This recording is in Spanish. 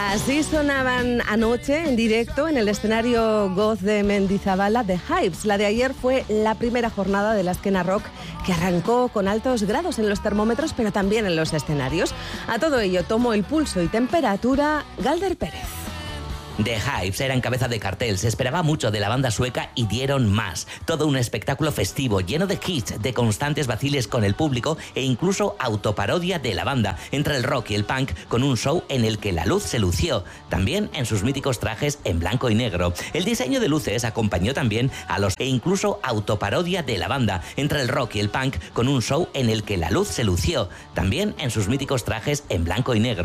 Así sonaban anoche en directo en el escenario Goz de Mendizabala The Hives. La de ayer fue la primera jornada de la Esquena Rock que arrancó con altos grados en los termómetros, pero también en los escenarios. A todo ello tomó el pulso y temperatura Galder Pérez. The Hives eran cabeza de cartel, se esperaba mucho de la banda sueca y dieron más. Todo un espectáculo festivo, lleno de hits, de constantes vaciles con el público e incluso autoparodia de la banda, entre el rock y el punk, con un show en el que la luz se lució, también en sus míticos trajes en blanco y negro. El diseño de luces acompañó también a los e incluso autoparodia de la banda, entre el rock y el punk, con un show en el que la luz se lució, también en sus míticos trajes en blanco y negro.